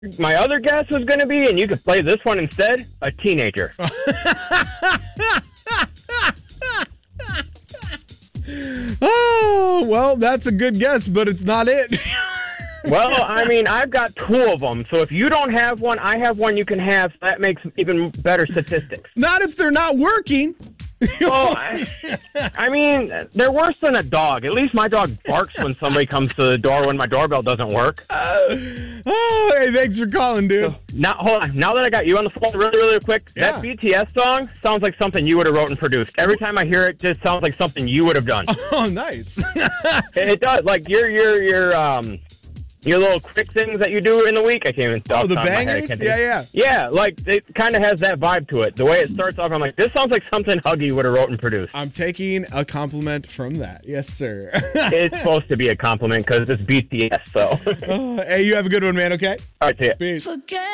my other guess was going to be, and you could play this one instead, a teenager. Oh, well, that's a good guess, but it's not it. Well, I mean, I've got two of them, so if you don't have one, I have one you can have. So that makes even better statistics. Not if they're not working. Well, I mean, they're worse than a dog. At least my dog barks when somebody comes to the door when my doorbell doesn't work. Oh, hey, thanks for calling, dude. Now, hold on. Now that I got you on the phone really, really quick, Yeah. that BTS song sounds like something you would have wrote and produced. Every time I hear it, it just sounds like something you would have done. Oh, nice. It does. Like your little quick things that you do in the week. I can't even talk. Oh, the bangers? Yeah. Yeah, like it kind of has that vibe to it. The way it starts off, I'm like, this sounds like something Huggy would have wrote and produced. I'm taking a compliment from that. Yes, sir. It's supposed to be a compliment because it's BTS, so. Hey, you have a good one, man, okay? All right, see ya. Peace. Forget